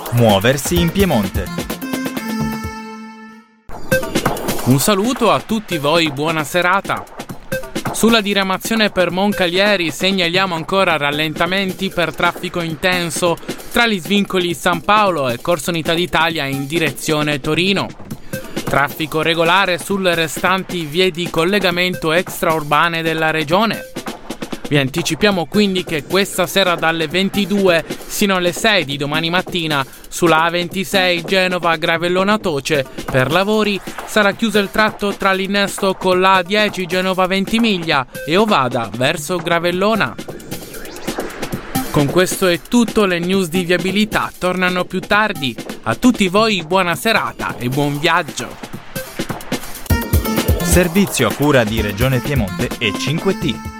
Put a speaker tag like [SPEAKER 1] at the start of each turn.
[SPEAKER 1] Muoversi in Piemonte.
[SPEAKER 2] Un saluto a tutti voi, buona serata. Sulla diramazione per Moncalieri segnaliamo ancora rallentamenti per traffico intenso tra gli svincoli San Paolo e Corso Unità d'Italia in direzione Torino. Traffico regolare sulle restanti vie di collegamento extraurbane della regione. Vi anticipiamo quindi che questa sera dalle 22 sino alle 6 di domani mattina sulla A26 Genova-Gravellona-Toce per lavori sarà chiuso il tratto tra l'innesto con la A10 Genova-Ventimiglia e Ovada verso Gravellona. Con questo è tutto, le news di viabilità tornano più tardi. A tutti voi buona serata e buon viaggio.
[SPEAKER 1] Servizio a cura di Regione Piemonte e 5T.